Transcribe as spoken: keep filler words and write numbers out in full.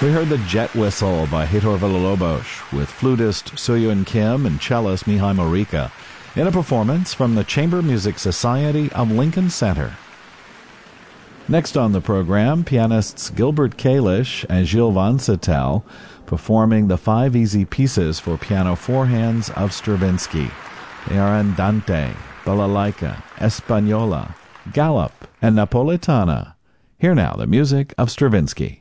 We heard the Jet Whistle by Heitor Villa-Lobos with flutist Soo-Yun Kim and cellist Mihai Morica in a performance from the Chamber Music Society of Lincoln Center. Next on the program, pianists Gilbert Kalish and Gilles Van Settel performing the five easy pieces for piano four hands of Stravinsky. They are Andante, Balalaika, Espagnola, Galop, and Napolitana. Here now, the music of Stravinsky.